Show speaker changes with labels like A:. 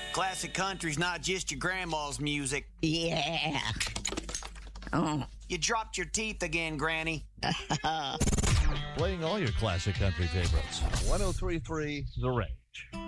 A: Classic country's not just your grandma's music.
B: Yeah. Oh.
A: You dropped your teeth again, Granny.
C: Playing all your classic country favorites. 103.3 The Range.